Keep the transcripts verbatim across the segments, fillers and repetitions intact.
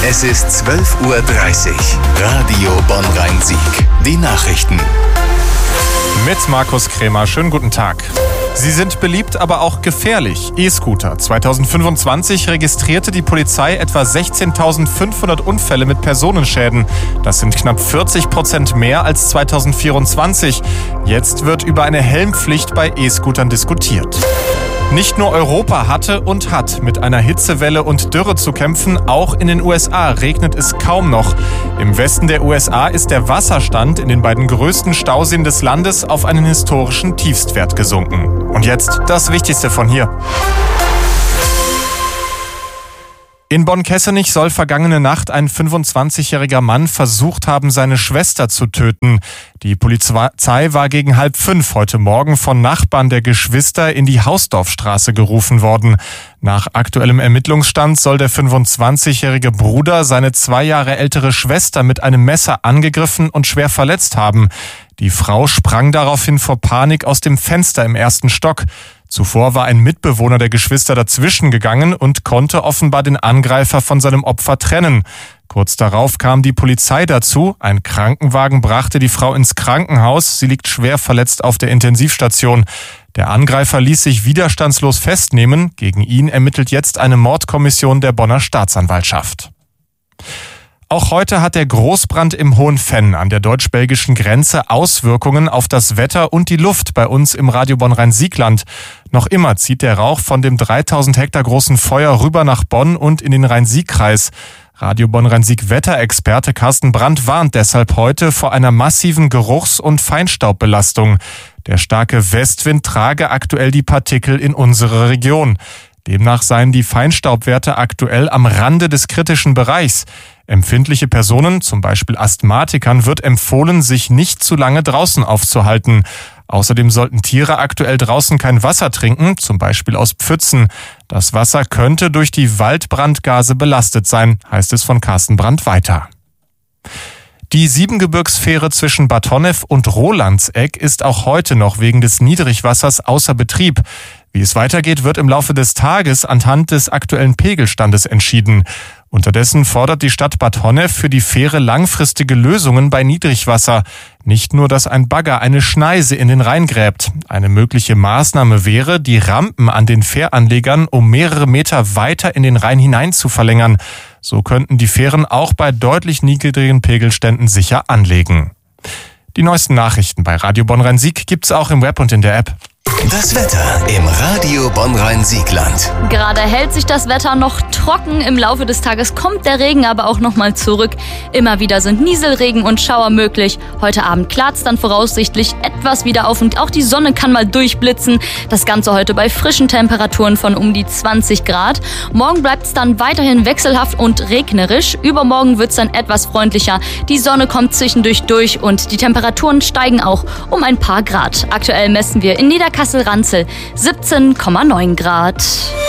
Es ist zwölf Uhr dreißig. Radio Bonn-Rhein-Sieg. Die Nachrichten. Mit Markus Krämer. Schönen guten Tag. Sie sind beliebt, aber auch gefährlich. E-Scooter. zweitausendfünfundzwanzig registrierte die Polizei etwa sechzehntausendfünfhundert Unfälle mit Personenschäden. Das sind knapp vierzig Prozent mehr als zweitausendvierundzwanzig. Jetzt wird über eine Helmpflicht bei E-Scootern diskutiert. Nicht nur Europa hatte und hat mit einer Hitzewelle und Dürre zu kämpfen, auch in den U S A regnet es kaum noch. Im Westen der U S A ist der Wasserstand in den beiden größten Stauseen des Landes auf einen historischen Tiefstwert gesunken. Und jetzt das Wichtigste von hier. In Bonn-Kessenich soll vergangene Nacht ein fünfundzwanzigjähriger Mann versucht haben, seine Schwester zu töten. Die Polizei war gegen halb fünf heute Morgen von Nachbarn der Geschwister in die Hausdorfstraße gerufen worden. Nach aktuellem Ermittlungsstand soll der fünfundzwanzigjährige Bruder seine zwei Jahre ältere Schwester mit einem Messer angegriffen und schwer verletzt haben. Die Frau sprang daraufhin vor Panik aus dem Fenster im ersten Stock. Zuvor war ein Mitbewohner der Geschwister dazwischen gegangen und konnte offenbar den Angreifer von seinem Opfer trennen. Kurz darauf kam die Polizei dazu. Ein Krankenwagen brachte die Frau ins Krankenhaus. Sie liegt schwer verletzt auf der Intensivstation. Der Angreifer ließ sich widerstandslos festnehmen. Gegen ihn ermittelt jetzt eine Mordkommission der Bonner Staatsanwaltschaft. Auch heute hat der Großbrand im Hohenfenn an der deutsch-belgischen Grenze Auswirkungen auf das Wetter und die Luft bei uns im Radio Bonn-Rhein-Siegland. Noch immer zieht der Rauch von dem dreitausend Hektar großen Feuer rüber nach Bonn und in den Rhein-Sieg-Kreis. Radio Bonn-Rhein-Sieg-Wetterexperte Carsten Brandt warnt deshalb heute vor einer massiven Geruchs- und Feinstaubbelastung. Der starke Westwind trage aktuell die Partikel in unsere Region. Demnach seien die Feinstaubwerte aktuell am Rande des kritischen Bereichs. Empfindliche Personen, zum Beispiel Asthmatikern, wird empfohlen, sich nicht zu lange draußen aufzuhalten. Außerdem sollten Tiere aktuell draußen kein Wasser trinken, zum Beispiel aus Pfützen. Das Wasser könnte durch die Waldbrandgase belastet sein, heißt es von Carsten Brandt weiter. Die Siebengebirgsfähre zwischen Bad Honnef und Rolandseck ist auch heute noch wegen des Niedrigwassers außer Betrieb. Wie es weitergeht, wird im Laufe des Tages anhand des aktuellen Pegelstandes entschieden. Unterdessen fordert die Stadt Bad Honnef für die Fähre langfristige Lösungen bei Niedrigwasser. Nicht nur, dass ein Bagger eine Schneise in den Rhein gräbt. Eine mögliche Maßnahme wäre, die Rampen an den Fähranlegern um mehrere Meter weiter in den Rhein hinein zu verlängern. So könnten die Fähren auch bei deutlich niedrigen Pegelständen sicher anlegen. Die neuesten Nachrichten bei Radio Bonn-Rhein-Sieg gibt's auch im Web und in der App. Das Wetter im Radio Bonn-Rhein-Siegland. Gerade hält sich das Wetter noch trocken. Im Laufe des Tages kommt der Regen aber auch nochmal zurück. Immer wieder sind Nieselregen und Schauer möglich. Heute Abend klart's dann voraussichtlich etwas wieder auf und auch die Sonne kann mal durchblitzen. Das Ganze heute bei frischen Temperaturen von um die zwanzig Grad. Morgen bleibt's dann weiterhin wechselhaft und regnerisch. Übermorgen wird's dann etwas freundlicher. Die Sonne kommt zwischendurch durch und die Temperaturen steigen auch um ein paar Grad. Aktuell messen wir in Niederkassel-Ranzel siebzehn Komma neun Grad.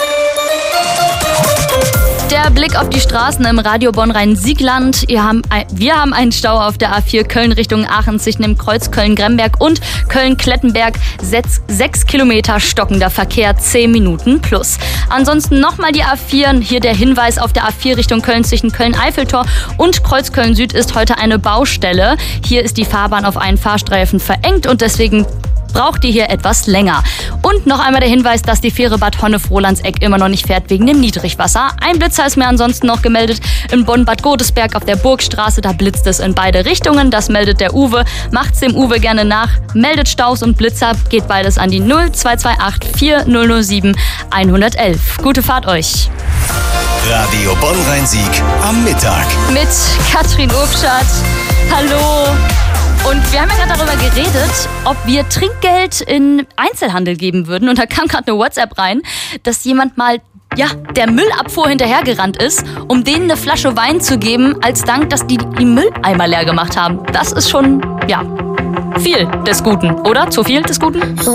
Der Blick auf die Straßen im Radio Bonn-Rhein-Siegland. Wir haben einen Stau auf der A vier Köln Richtung Aachen zwischen dem Kreuz Köln-Gremberg und Köln-Klettenberg. Sechs Kilometer stockender Verkehr, zehn Minuten plus. Ansonsten nochmal die A vier. Hier der Hinweis auf der A vier Richtung Köln zwischen Köln-Eiffeltor und Kreuz Köln-Süd ist heute eine Baustelle. Hier ist die Fahrbahn auf einen Fahrstreifen verengt und deswegen braucht ihr hier etwas länger. Und noch einmal der Hinweis, dass die Fähre Bad Honnef-Rolandseck immer noch nicht fährt wegen dem Niedrigwasser. Ein Blitzer ist mir ansonsten noch gemeldet in Bonn-Bad Godesberg auf der Burgstraße. Da blitzt es in beide Richtungen. Das meldet der Uwe. Macht's dem Uwe gerne nach. Meldet Staus und Blitzer. Geht beides an die null zwei zwei acht vier null null sieben eins eins eins. Gute Fahrt euch. Radio Bonn-Rhein-Sieg am Mittag. Mit Katrin Obstadt. Hallo. Und wir haben ja gerade darüber geredet, ob wir Trinkgeld in Einzelhandel geben würden. Und da kam gerade eine WhatsApp rein, dass jemand mal ja, der Müllabfuhr hinterhergerannt ist, um denen eine Flasche Wein zu geben, als Dank, dass die die Mülleimer leer gemacht haben. Das ist schon, ja, viel des Guten, oder? Zu viel des Guten?